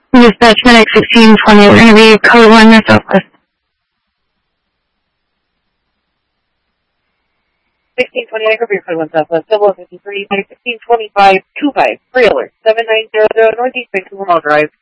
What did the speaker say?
Dispatch Medic 1620, we're going to be code 1 North Southwest. 1620, I could be code 1 Southwest, 0053, 1625, 25, free alert, 7900 Northeast Vancouver Mall Drive.